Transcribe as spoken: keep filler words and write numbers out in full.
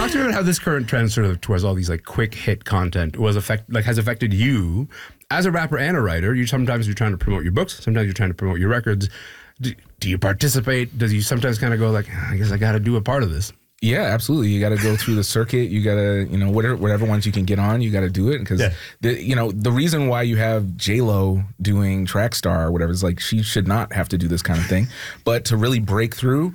Talk to me about how this current trend sort of towards all these like quick hit content was affect like has affected you as a rapper and a writer. You sometimes you're trying to promote your books, sometimes you're trying to promote your records. Do, do you participate? Does you sometimes kind of go like, I guess I got to do a part of this? Yeah, absolutely. You got to go through the circuit. You got to, you know, whatever whatever ones you can get on, you got to do it. Because, yeah. the you know, the reason why you have J-Lo doing Trackstar or whatever is like she should not have to do this kind of thing. But to really break through,